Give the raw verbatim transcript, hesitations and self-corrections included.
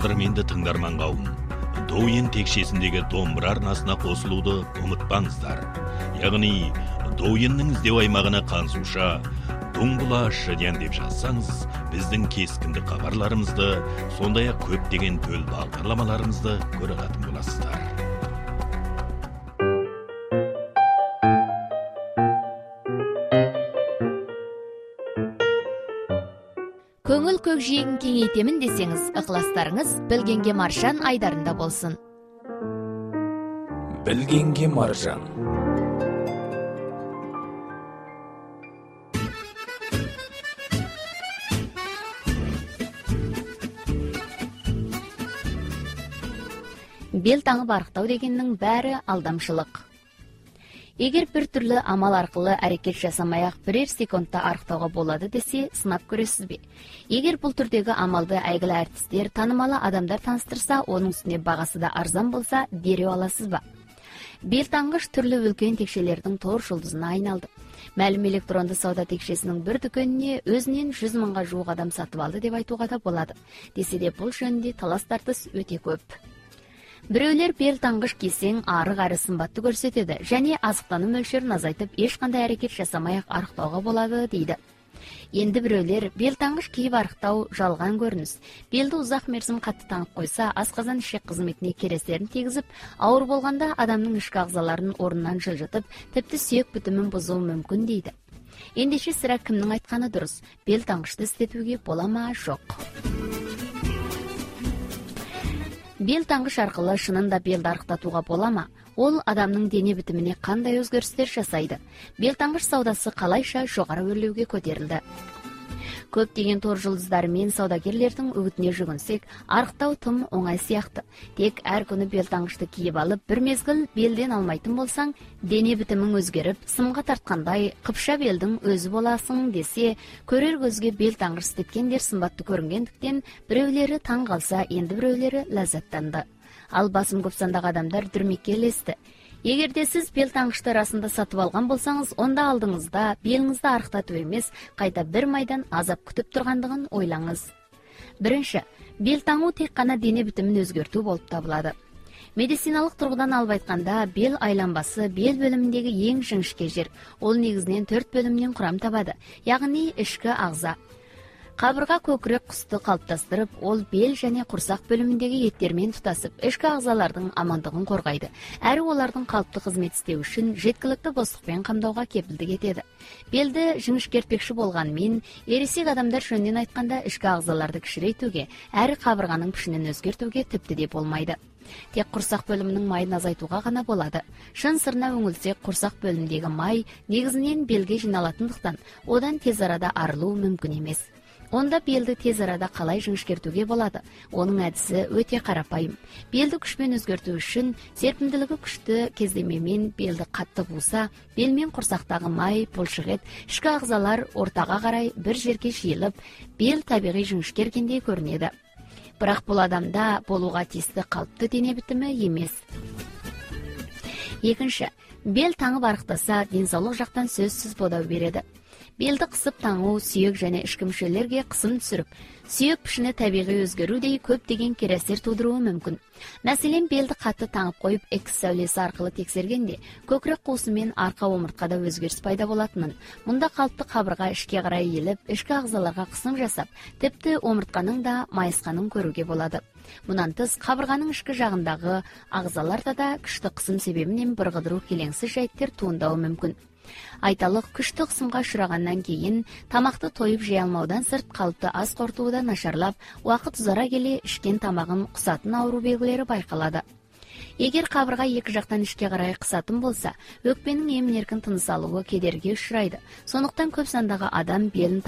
қадірменді тыңдарман қауым, Доуен текшесіндегі домбыра арнасына қосылуды ұмытпаңыздар. Яғни, Доуеннің іздеу аймағына қансуша, Дуңбұла шыден деп жазсаңыз, біздің кескінді хабарларымызды, сондай-ақ көптеген төл бағдарламаларымызды көре алатын боласыздар. Көңіл көкжиегін кеңейтемін десеңіз, ықыластарыңыз Білгенге маржан айдарында болсын. Білгенге маржан. Бел таңы барықтау дегеннің бәрі алдамшылық. Егер бір түрлі амал арқылы әрекет жасамай-ақ бірер секундта арықтауға болады десе, сынап көресіз бе? Егер бұл түрдегі амалды әйгілі әртістер, танымалы адамдар таныстырса, оның үстіне бағасы да арзан болса, дереу аласыз ба? Белтаңғыш түрлі үлкен текшелердің тор жұлдызына айналды. Мәлім электронды сауда текшесінің бір дүкеніне өзінен жүз мыңға жуық адам сатып алды деп айтуға да болады. Десе де бұл жөнінде талас тартыс өте көп. Біреулер бел таңғыш кисең арық әрі сымбатты көрсетеді және азықтану мөлшерін азайтып ешқандай әрекет жасамай-ақ арықтауға болады дейді. Енді біреулер бел таңғыш киіп арықтау жалған көрініс. Белді ұзақ мерзім қатты таңып қойса, асқазан ішек қызметіне керестерін тигізіп, ауыр болғанда адамның ішкі ағзаларын орнынан жылжытып, тіпті сүйек бітімін бұзуы мүмкін дейді. Ендеше сірә кімнің айтқаны дұрыс? Бел таңғышты істетуге бола ма, жоқ? Бел таңғыш арқылы шынында белді арықтатуға бола ма? Ол адамның дене бітіміне қандай өзгерістер жасайды? Бел таңғыш саудасы қалайша жоғары өрлеуге көтерілді? Көптеген тор жұлдыздары мен саудагерлердің үгітіне жүгінсек, арықтау тым оңай сияқты. Тек әр күні бел таңғышты киіп алып, бір мезгіл белден алмайтын болсаң, дене бітімің өзгеріп, сымға тартқандай қыпша белдің өзі боласың десе, көрер көзге бел таңғыш істеткендер сымбатты көрінгендіктен, біреулері таң қалса, енді біреулері ләззаттанды. Ал басым көп сандағы адамдар дүрмекке ілесті. Егерде сіз бел таңғышты расында сатып алған болсаңыз, онда алдыңызда беліңізді арықтату емес, қайта бір майдан азап күтіп тұрғандығын ойлаңыз. Бірінші, бел таңу тек қана дене бітімін өзгерту болып табылады. Медициналық тұрғыдан алып айтқанда, бел айланбасы бел бөліміндегі ең жіңішке жер. Ол негізінен төрт бөлімнен құрам табады, яғни ішкі ағза. Қабырға көкірек құсты қалыптастырып, ол бел және құрсақ бөліміндегі еттермен тұтасып, ішкі ағзалардың амандығын қорғайды. Әрі олардың қалыпты қызмет істеу үшін жеткілікті бостықпен қамдауға кепілдік етеді. Белді жіңішкертпекші болғанымен, ересек адамдар жөнінен айтқанда ішкі ағзаларды кішірейтуге, әрі қабырғаның пішінін өзгертуге тіпті де болмайды. Тек құрсақ бөлімінің майын азайтуға ғана болады. Шын сырына үңілсек, құрсақ бөліміндегі май негізінен белге жиналатындықтан, одан тез арада арылу мүмкін емес. Онда белді тез арада қалай жіңішкертуге болады? Оның әдісі өте қарапайым. Белді күшпен өзгерту үшін серпімділігі күшті кездемемен белді қатты буса, белмен құрсақтағы май, бұлшықет, ішкі ағзалар ортаға қарай бір жерге жиылып, бел табиғи жіңішкергендей көрінеді. Бірақ бұл адамда болуға тиісті қалыпты дене бітімі емес. Екінші, бел таңып арықтаса, денсаулық жақтан сөзсіз бодау береді. Белді қысып таңу сүйек және ішкі мүшелерге қысым түсіріп, сүйек пішіні табиғи өзгерудей көптеген керестер тудыруы мүмкін. Мәселен, белді қатты таңып қойып, X сәулесі арқылы тексергенде, көкірек қуысы мен арқа омыртқада өзгеріс пайда болатынын, мұнда қалыпты қабырға ішке қарай иіліп, ішкі ағзаларға қысым жасап, тіпті омыртқаның да майысқанын көруге болады. Мұнан тыс, қабырғаның ішкі жағындағы ағзаларда да күшті қысым себебінен бұрғыдыру келеңсіз жайттер туындауы мүмкін. Айталық, күшті қысымға ұшырағаннан кейін тамақты тойып жей алмаудан сырт қалыпты ас қорытуы да нашарлап, уақыт ұзара келе ішкен тамағын құсатын ауру белгілері байқалады. Егер қабырға екі жақтан ішке қарай қысатын болса, өкпенің емін-еркін тыныс алуы кедергі ұшырайды. Сондықтан көп сандағы адам белін